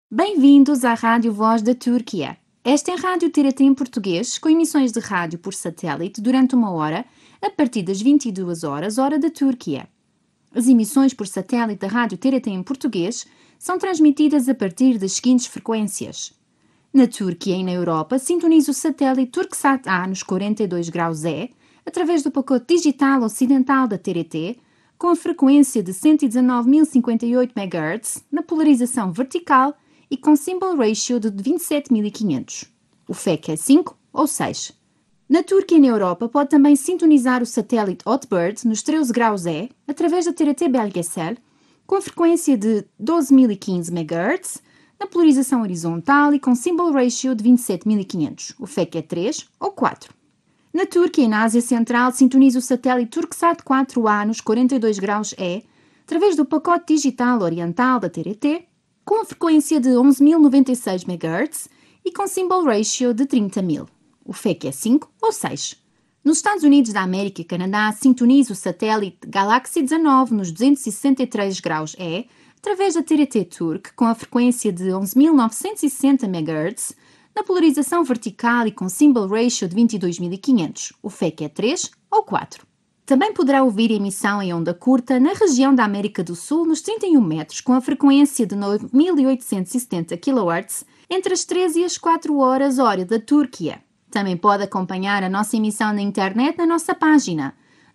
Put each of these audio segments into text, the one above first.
Bem-vindos à Rádio Voz da Turquia. Esta é a Rádio TRT em português, com emissões de rádio por satélite durante 1 hora, a partir das 22 horas, hora da Turquia. As emissões por satélite da Rádio TRT em português são transmitidas a partir das seguintes frequências. Na Turquia e na Europa, sintonize o satélite Turksat A nos 42 graus E, através do pacote digital ocidental da TRT, com a frequência de 119.058 MHz, na polarização vertical e com symbol ratio de 27.500. O FEC é 5 ou 6. Na Turquia e na Europa pode também sintonizar o satélite Hotbird nos 13 graus E, através da TRT Belgesel, com a frequência de 12.015 MHz, na polarização horizontal e com symbol ratio de 27.500. O FEC é 3 ou 4. Na Turquia e na Ásia Central, sintoniza o satélite Turksat 4A nos 42 graus E, através do pacote digital oriental da TRT, com a frequência de 11.096 MHz e com symbol ratio de 30.000. O FEC é 5 ou 6. Nos Estados Unidos da América e Canadá, sintoniza o satélite Galaxy 19 nos 263 graus E, através da TRT Turk, com a frequência de 11.960 MHz, na polarização vertical e com symbol ratio de 22.500. O FEC é 3 ou 4. Também poderá ouvir a emissão em onda curta na região da América do Sul nos 31 metros, com a frequência de 9.870 kHz, entre as 13 e as 4 horas, hora da Turquia. Também pode acompanhar a nossa emissão na internet na nossa página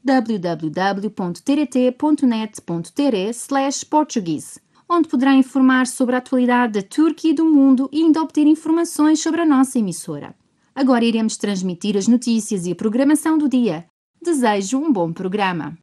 www.trt.net.tr/portuguese, onde poderá informar sobre a atualidade da Turquia e do mundo e ainda obter informações sobre a nossa emissora. Agora iremos transmitir as notícias e a programação do dia. Desejo um bom programa.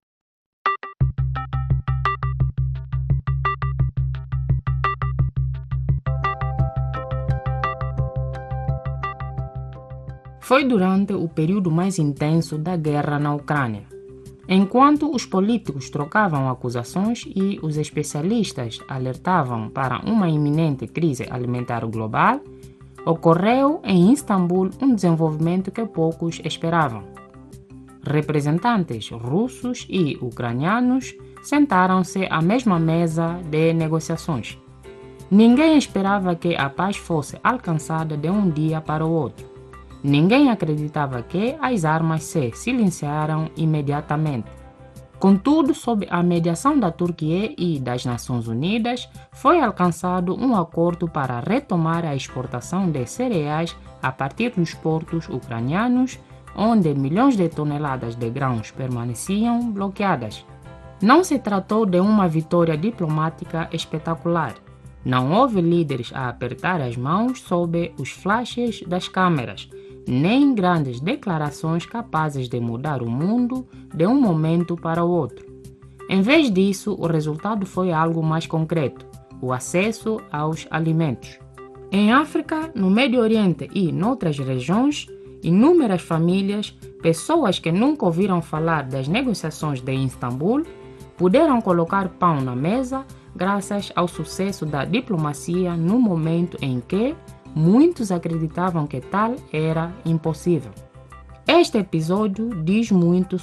Foi durante o período mais intenso da guerra na Ucrânia. Enquanto os políticos trocavam acusações e os especialistas alertavam para uma iminente crise alimentar global, ocorreu em Istambul um desenvolvimento que poucos esperavam. Representantes russos e ucranianos sentaram-se à mesma mesa de negociações. Ninguém esperava que a paz fosse alcançada de um dia para o outro. Ninguém acreditava que as armas se silenciaram imediatamente. Contudo, sob a mediação da Turquia e das Nações Unidas, foi alcançado um acordo para retomar a exportação de cereais a partir dos portos ucranianos, onde milhões de toneladas de grãos permaneciam bloqueadas. Não se tratou de uma vitória diplomática espetacular. Não houve líderes a apertar as mãos sob os flashes das câmeras, nem grandes declarações capazes de mudar o mundo de um momento para o outro. Em vez disso, o resultado foi algo mais concreto: o acesso aos alimentos. Em África, no Médio Oriente e noutras regiões, inúmeras famílias, pessoas que nunca ouviram falar das negociações de Istambul, puderam colocar pão na mesa graças ao sucesso da diplomacia no momento em que muitos acreditavam que tal era impossível. Este episódio diz muito